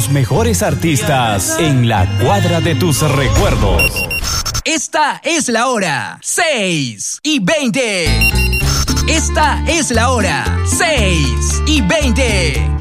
Los mejores artistas en la cuadra de tus recuerdos. Esta es la hora 6:20. Esta es la hora 6:20.